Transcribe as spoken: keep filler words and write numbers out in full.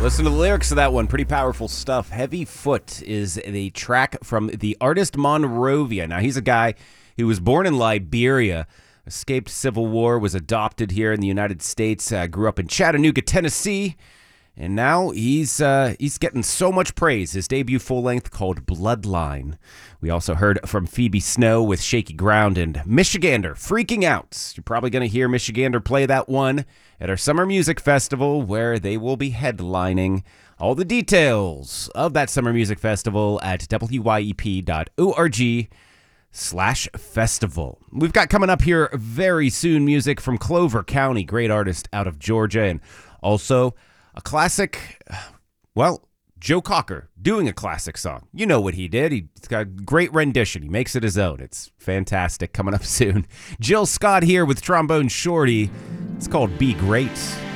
Listen to the lyrics of that one. Pretty powerful stuff. Heavy Foot is the track from the artist Monrovia. Now, he's a guy who was born in Liberia, escaped civil war, was adopted here in the United States, uh, grew up in Chattanooga, Tennessee, and now he's uh, he's getting so much praise. His debut full-length called Bloodline. We also heard from Phoebe Snow with Shaky Ground and Michigander, Freaking Out. You're probably going to hear Michigander play that one at our Summer Music Festival, where they will be headlining. All the details of that Summer Music Festival at W Y E P dot org slash festival. We've got coming up here very soon music from Clover County, great artist out of Georgia, and also a classic, well, Joe Cocker doing a classic song. You know what he did. He's got a great rendition. He makes it his own. It's fantastic. Coming up soon. Jill Scott here with Trombone Shorty. It's called Be Great.